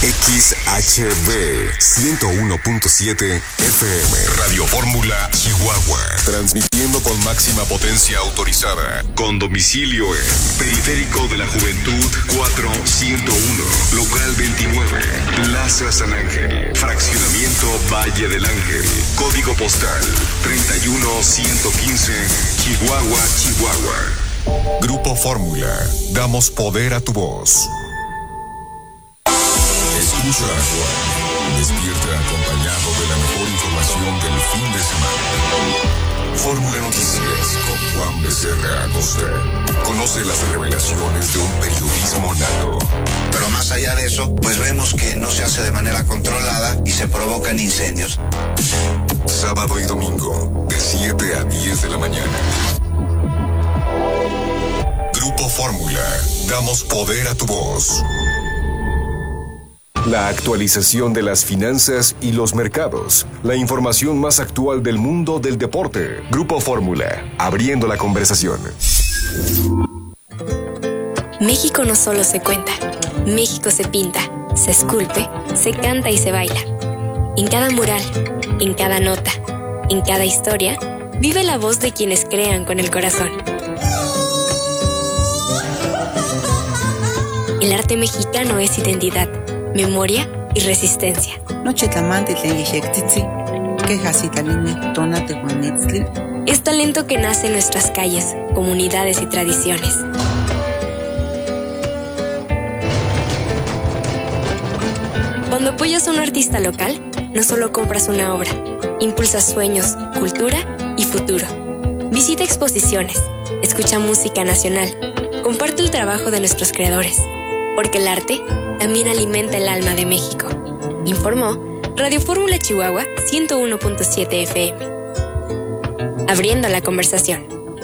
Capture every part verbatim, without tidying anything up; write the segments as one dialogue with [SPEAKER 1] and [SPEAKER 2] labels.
[SPEAKER 1] X H B ciento uno punto siete F M. Radio Fórmula Chihuahua. Transmitiendo con máxima potencia autorizada. Con domicilio en Periférico de la Juventud cuatro ciento uno. Local veintinueve. Plaza San Ángel. Fraccionamiento Valle del Ángel. Código postal treinta y uno ciento quince. Chihuahua, Chihuahua. Grupo Fórmula. Damos poder a tu voz. Escucha Juan. Despierta acompañado de la mejor información del fin de semana. Fórmula Noticias con Juan Becerra Acosta. Conoce las revelaciones de un periodismo nato.
[SPEAKER 2] Pero más allá de eso, pues vemos que no se hace de manera controlada y se provocan incendios.
[SPEAKER 1] Sábado y domingo, de siete a diez de la mañana. Grupo Fórmula. Damos poder a tu voz. La actualización de las finanzas y los mercados. La información más actual del mundo del deporte. Grupo Fórmula. Abriendo la conversación.
[SPEAKER 3] México no solo se cuenta. México se pinta, se esculpe, se canta y se baila. En cada mural, en cada nota, en cada historia, vive la voz de quienes crean con el corazón. El arte mexicano es identidad, memoria y resistencia. Es talento que nace en nuestras calles, comunidades y tradiciones. Cuando apoyas a un artista local, no solo compras una obra, impulsas sueños, cultura y futuro. Visita exposiciones, escucha música nacional, comparte el trabajo de nuestros creadores, porque el arte también alimenta el alma de México. Informó Radio Fórmula Chihuahua ciento uno punto siete F M. Abriendo la conversación.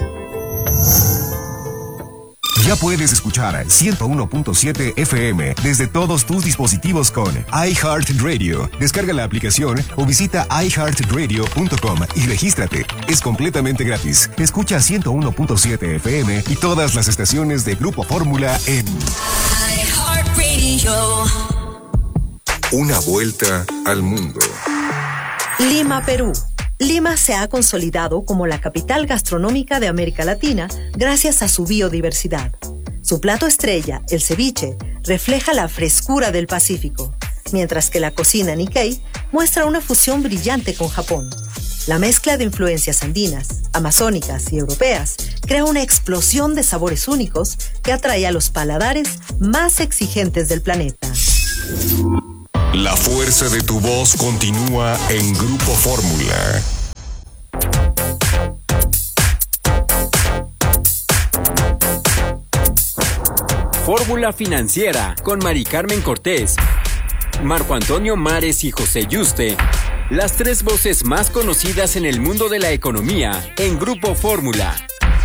[SPEAKER 1] Ya puedes escuchar ciento uno punto siete F M desde todos tus dispositivos con iHeartRadio. Descarga la aplicación o visita i heart radio punto com y regístrate. Es completamente gratis. Escucha ciento uno punto siete F M y todas las estaciones de Grupo Fórmula en iHeartRadio. Una vuelta al mundo.
[SPEAKER 4] Lima, Perú. Lima se ha consolidado como la capital gastronómica de América Latina gracias a su biodiversidad. Su plato estrella, el ceviche, refleja la frescura del Pacífico, mientras que la cocina Nikkei muestra una fusión brillante con Japón. La mezcla de influencias andinas, amazónicas y europeas crea una explosión de sabores únicos que atrae a los paladares más exigentes del planeta.
[SPEAKER 1] La fuerza de tu voz continúa en Grupo Fórmula.
[SPEAKER 5] Fórmula Financiera con Mari Carmen Cortés, Marco Antonio Mares y José Yuste. Las tres voces más conocidas en el mundo de la economía en Grupo Fórmula.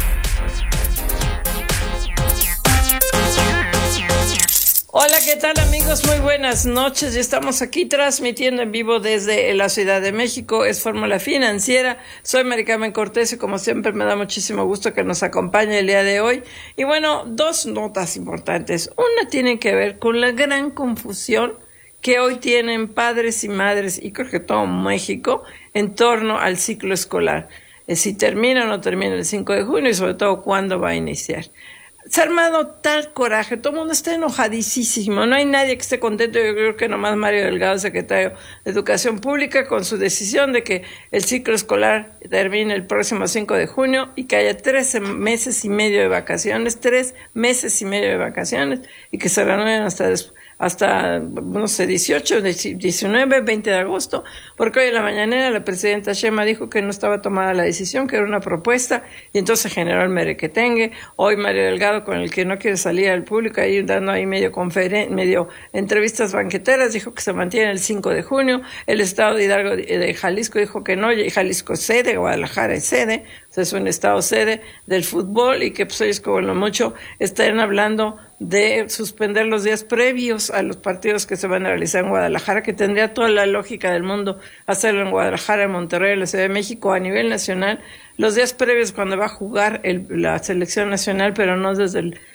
[SPEAKER 6] Hola, ¿qué tal amigos? Muy buenas noches. Ya estamos aquí transmitiendo en vivo desde la Ciudad de México. Es Fórmula Financiera. Soy Mari Carmen Cortés y como siempre me da muchísimo gusto que nos acompañe el día de hoy. Y bueno, dos notas importantes. Una tiene que ver con la gran confusión que hoy tienen padres y madres y creo que todo México en torno al ciclo escolar. Si termina o no termina el cinco de junio y sobre todo cuándo va a iniciar. Se ha armado tal coraje, todo el mundo está enojadísimo, no hay nadie que esté contento. Yo creo que nomás Mario Delgado, secretario de Educación Pública, con su decisión de que el ciclo escolar termine el próximo cinco de junio y que haya trece meses y medio de vacaciones, tres meses y medio de vacaciones y que se renueven hasta después. hasta, no sé, dieciocho, diecinueve, veinte de agosto, porque hoy en la mañanera la presidenta Sheinbaum dijo que no estaba tomada la decisión, que era una propuesta, y entonces generó el merequetengue. Hoy Mario Delgado, con el que no quiere salir al público, ahí dando ahí medio conferen- medio entrevistas banqueteras, dijo que se mantiene el cinco de junio. El estado de Hidalgo, de Jalisco, dijo que no, y Jalisco es sede, Guadalajara es sede, o sea, es un estado sede del fútbol, y que pues ellos como lo mucho están hablando de suspender los días previos a los partidos que se van a realizar en Guadalajara, que tendría toda la lógica del mundo hacerlo en Guadalajara, en Monterrey, en la Ciudad de México, a nivel nacional, los días previos cuando va a jugar el, la selección nacional, pero no desde el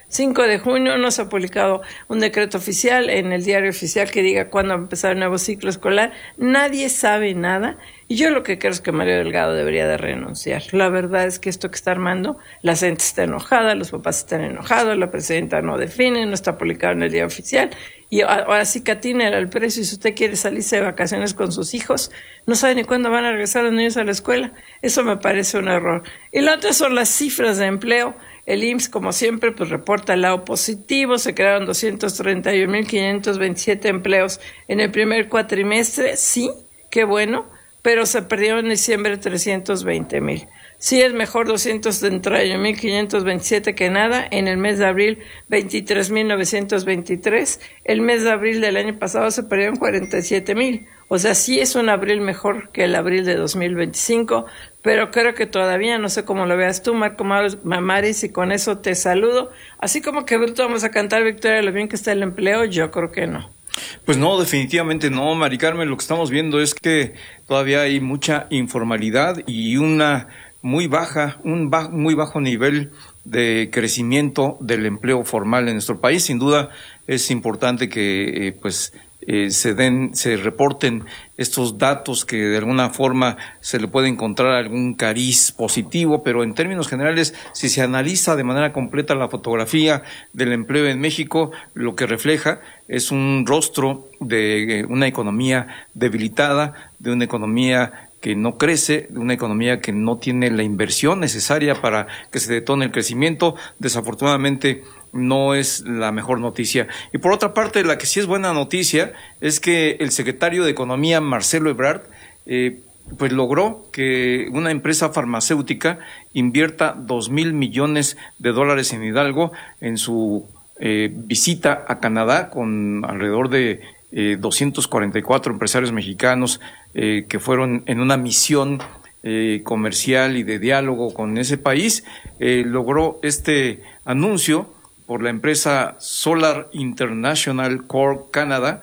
[SPEAKER 6] cinco de junio, no se ha publicado un decreto oficial en el diario oficial que diga cuándo va a empezar el nuevo ciclo escolar. Nadie sabe nada. Y yo lo que creo es que Mario Delgado debería de renunciar. La verdad es que esto que está armando, la gente está enojada, los papás están enojados, la presidenta no define, no está publicado en el diario oficial. Y ahora sí que atínele al precio. Y si usted quiere salirse de vacaciones con sus hijos, no sabe ni cuándo van a regresar los niños a la escuela. Eso me parece un error. Y la otra son las cifras de empleo. El I M S S, como siempre, pues reporta el lado positivo. Se crearon doscientos treinta y un mil quinientos veintisiete empleos en el primer cuatrimestre. Sí, qué bueno, pero se perdieron en diciembre trescientos veinte mil. Sí es mejor doscientos treinta y un mil quinientos veintisiete que nada. En el mes de abril, veintitrés mil novecientos veintitrés. El mes de abril del año pasado se perdieron cuarenta y siete mil. O sea, sí es un abril mejor que el abril de dos mil veinticinco, pero creo que todavía, no sé cómo lo veas tú, Marco Mamaris, y con eso te saludo. Así como que bruto vamos a cantar victoria de lo bien que está el empleo, yo creo que no.
[SPEAKER 7] Pues no, definitivamente no, Mari Carmen. Lo que estamos viendo es que todavía hay mucha informalidad y una muy baja, un bajo, muy bajo nivel de crecimiento del empleo formal en nuestro país. Sin duda es importante que eh, pues eh, se den, se reporten estos datos, que de alguna forma se le puede encontrar algún cariz positivo, pero en términos generales, si se analiza de manera completa la fotografía del empleo en México, lo que refleja es un rostro de una economía debilitada, de una economía que no crece, de una economía que no tiene la inversión necesaria para que se detone el crecimiento. Desafortunadamente no es la mejor noticia. Y por otra parte, la que sí es buena noticia es que el secretario de Economía, Marcelo Ebrard, eh, pues logró que una empresa farmacéutica invierta dos mil millones de dólares en Hidalgo en su eh, visita a Canadá, con alrededor de eh, doscientos cuarenta y cuatro empresarios mexicanos eh, que fueron en una misión eh, comercial y de diálogo con ese país. Eh, logró este anuncio por la empresa Solar International Corp Canada,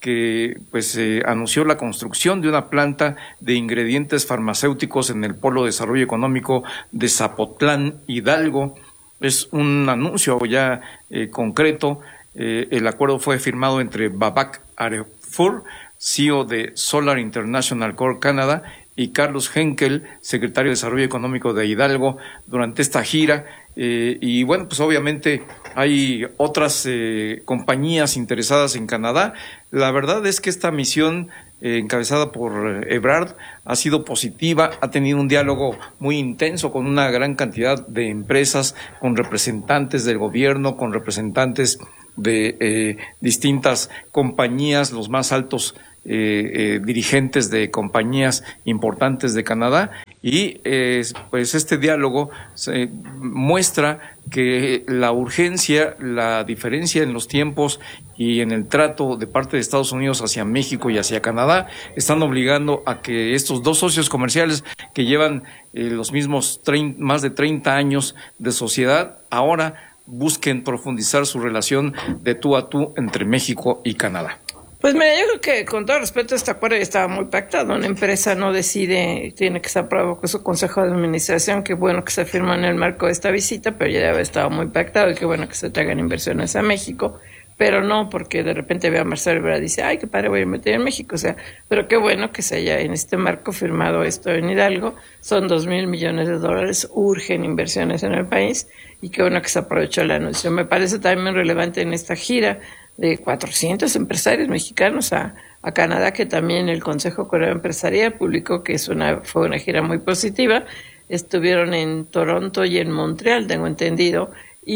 [SPEAKER 7] que pues eh, anunció la construcción de una planta de ingredientes farmacéuticos en el Polo de Desarrollo Económico de Zapotlán, Hidalgo. Es un anuncio ya eh, concreto. Eh, el acuerdo fue firmado entre Babak Arefur, C E O de Solar International Corp Canada, y Carlos Henkel, secretario de Desarrollo Económico de Hidalgo, durante esta gira. Eh, y bueno, pues obviamente hay otras eh, compañías interesadas en Canadá. La verdad es que esta misión eh, encabezada por Ebrard ha sido positiva, ha tenido un diálogo muy intenso con una gran cantidad de empresas, con representantes del gobierno, con representantes de eh, distintas compañías, los más altos eh, eh, dirigentes de compañías importantes de Canadá. Y eh, pues este diálogo se muestra que la urgencia, la diferencia en los tiempos y en el trato de parte de Estados Unidos hacia México y hacia Canadá están obligando a que estos dos socios comerciales que llevan eh, los mismos treinta, más de treinta años de sociedad, ahora busquen profundizar su relación de tú a tú entre México y Canadá.
[SPEAKER 6] Pues mira, yo creo que con todo respeto este acuerdo ya estaba muy pactado. Una empresa no decide, tiene que estar aprobado con su consejo de administración. Qué bueno que se firmó en el marco de esta visita, pero ya había estado muy pactado, y qué bueno que se traigan inversiones a México. Pero no porque de repente vea a Marcelo Ebrard y dice, ay, qué padre, voy a meter en México. O sea, pero qué bueno que se haya en este marco firmado esto en Hidalgo. Son dos mil millones de dólares, urgen inversiones en el país, y qué bueno que se aprovechó el anuncio. Me parece también relevante en esta gira de cuatrocientos empresarios mexicanos a, a Canadá, que también el Consejo Coreano Empresarial publicó que es una, fue una gira muy positiva. Estuvieron en Toronto y en Montreal, tengo entendido.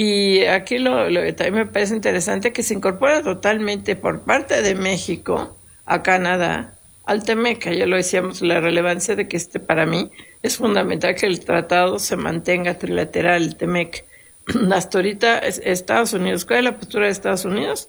[SPEAKER 6] Y aquí lo, lo que también me parece interesante, que se incorpora totalmente por parte de México a Canadá al TEMEC. Ya lo decíamos, la relevancia de que este, para mí, es fundamental que el tratado se mantenga trilateral, el TEMEC. Hasta ahorita, Estados Unidos, ¿cuál es la postura de Estados Unidos?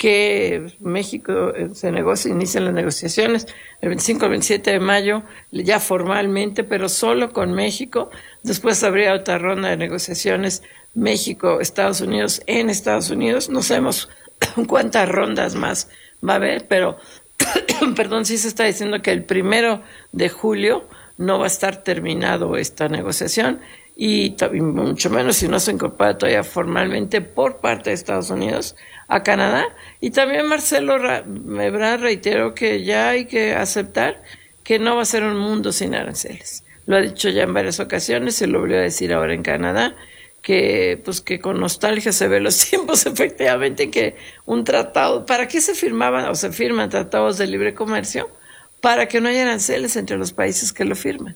[SPEAKER 6] Que México se negocia, inician las negociaciones el veinticinco al veintisiete de mayo, ya formalmente, pero solo con México. Después habría otra ronda de negociaciones México, Estados Unidos, en Estados Unidos. No sabemos cuántas rondas más va a haber, pero perdón, sí se está diciendo que el primero de julio no va a estar terminado esta negociación, y también mucho menos si no se incorpora todavía formalmente por parte de Estados Unidos a Canadá. Y también Marcelo Ebrard reiteró que ya hay que aceptar que no va a ser un mundo sin aranceles. Lo ha dicho ya en varias ocasiones, se lo volvió a decir ahora en Canadá, que pues que con nostalgia se ve los tiempos efectivamente que un tratado, ¿para qué se firmaban o se firman tratados de libre comercio? Para que no haya aranceles entre los países que lo firman.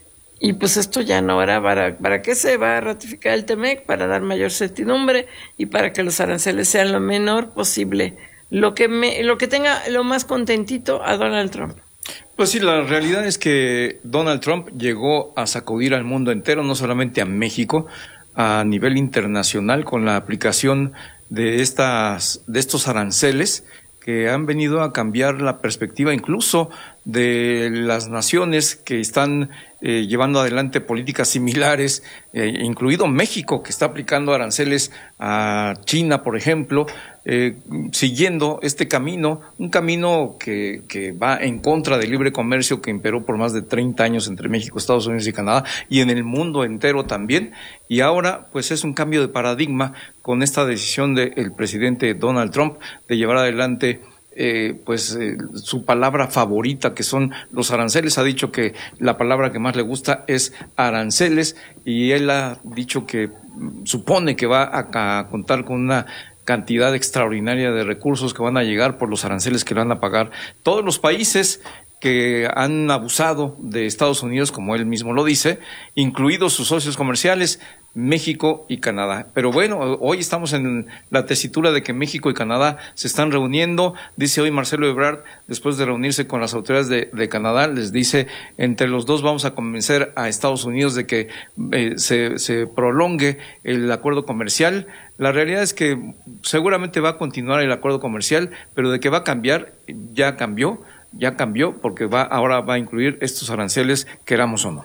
[SPEAKER 6] Y pues esto ya no era, para, ¿para qué se va a ratificar el T M E C? Para dar mayor certidumbre y para que los aranceles sean lo menor posible, lo que me, lo que tenga lo más contentito a Donald Trump.
[SPEAKER 7] Pues sí, la realidad es que Donald Trump llegó a sacudir al mundo entero, no solamente a México, a nivel internacional, con la aplicación de estas, de estos aranceles que han venido a cambiar la perspectiva incluso de las naciones que están eh, llevando adelante políticas similares, eh, incluido México, que está aplicando aranceles a China, por ejemplo, eh, siguiendo este camino, un camino que, que va en contra del libre comercio que imperó por más de treinta años entre México, Estados Unidos y Canadá, y en el mundo entero también. Y ahora, pues es un cambio de paradigma con esta decisión del presidente Donald Trump de llevar adelante Eh, pues eh, su palabra favorita, que son los aranceles. Ha dicho que la palabra que más le gusta es aranceles, y él ha dicho que supone que va a, a contar con una cantidad extraordinaria de recursos que van a llegar por los aranceles que van a pagar todos los países que han abusado de Estados Unidos, como él mismo lo dice, incluidos sus socios comerciales, México y Canadá. Pero bueno, hoy estamos en la tesitura de que México y Canadá se están reuniendo. Dice hoy Marcelo Ebrard, después de reunirse con las autoridades de, de Canadá, les dice, entre los dos vamos a convencer a Estados Unidos de que eh, se, se prolongue el acuerdo comercial. La realidad es que seguramente va a continuar el acuerdo comercial, pero de que va a cambiar, ya cambió. ya cambió porque va ahora va a incluir estos aranceles, queramos o no.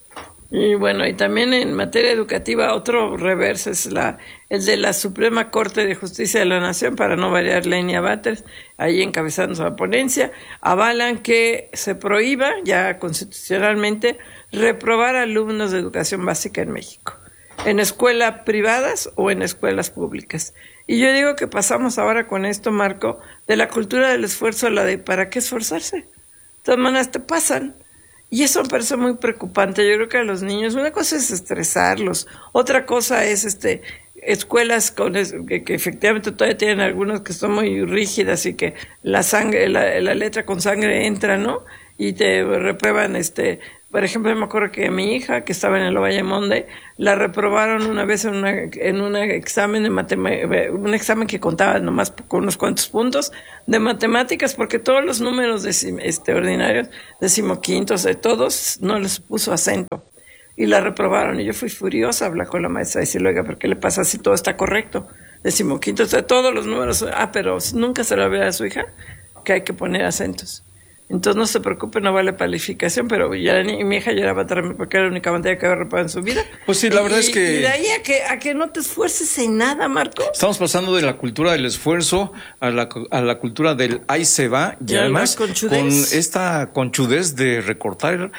[SPEAKER 6] Y bueno, y también en materia educativa otro reverso es la el de la Suprema Corte de Justicia de la Nación, para no variar, Lenia Batres, ahí encabezando la ponencia, avalan que se prohíba ya constitucionalmente reprobar alumnos de educación básica en México, en escuelas privadas o en escuelas públicas. Y yo digo que pasamos ahora con esto, Marco, de la cultura del esfuerzo a la de ¿para qué esforzarse? De todas maneras te pasan. Y eso me parece muy preocupante. Yo creo que a los niños, una cosa es estresarlos, otra cosa es este escuelas con que, que efectivamente todavía tienen algunos que son muy rígidas y que la sangre, la, la letra con sangre entra, ¿no? Y te reprueban, este, por ejemplo, me acuerdo que mi hija, que estaba en el Ovalle Monde, la reprobaron una vez en, una, en un examen de matemáticas, un examen que contaba nomás con unos cuantos puntos de matemáticas, porque todos los números decim, este, ordinarios, decimoquintos, de todos, no les puso acento. Y la reprobaron, y yo fui furiosa a hablar con la maestra y decirle, oiga, ¿por qué le pasa si todo está correcto? Decimoquintos, de todos los números, ah, pero nunca se lo ve a su hija, que hay que poner acentos. Entonces no se preocupe, no vale calificación, pero ya ni, mi hija lloraba porque era la única materia que había reparado en su vida.
[SPEAKER 7] Pues sí, la
[SPEAKER 6] y,
[SPEAKER 7] verdad es que...
[SPEAKER 6] Y de ahí a que, a que no te esfuerces en nada, Marco.
[SPEAKER 7] Estamos pasando de la cultura del esfuerzo a la, a la cultura del ahí se va, y
[SPEAKER 6] ya
[SPEAKER 7] además con esta conchudez de recortar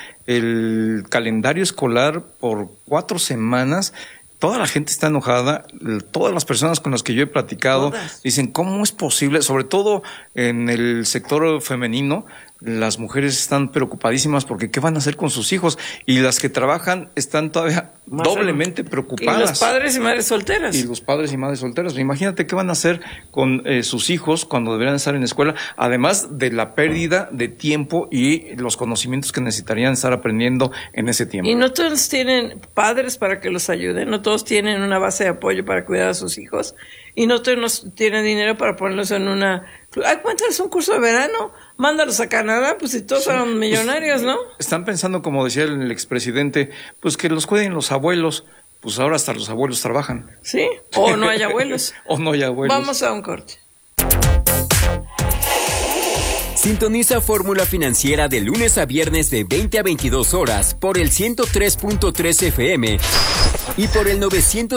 [SPEAKER 7] el calendario escolar por cuatro semanas. Toda la gente está enojada, todas las personas con las que yo he platicado todas dicen, ¿cómo es posible? Sobre todo en el sector femenino, las mujeres están preocupadísimas porque ¿qué van a hacer con sus hijos? Y las que trabajan están todavía más doblemente preocupadas.
[SPEAKER 6] Y los padres y madres solteras.
[SPEAKER 7] Y los padres y madres solteras. Imagínate qué van a hacer con eh, sus hijos cuando deberían estar en escuela, además de la pérdida de tiempo y los conocimientos que necesitarían estar aprendiendo en ese tiempo.
[SPEAKER 6] Y no todos tienen padres para que los ayuden, no todos tienen una base de apoyo para cuidar a sus hijos, y no todos tienen dinero para ponerlos en una... Ay, cuéntales un curso de verano, mándalos a Canadá, pues si todos sí, son millonarios, pues, ¿no?
[SPEAKER 7] Están pensando, como decía el expresidente, pues que los cuiden los abuelos, pues ahora hasta los abuelos trabajan.
[SPEAKER 6] Sí, o no hay abuelos.
[SPEAKER 7] o no hay abuelos.
[SPEAKER 6] Vamos a un corte.
[SPEAKER 5] Sintoniza Fórmula Financiera de lunes a viernes de veinte a veintidós horas por el ciento tres punto tres F M y por el novecientos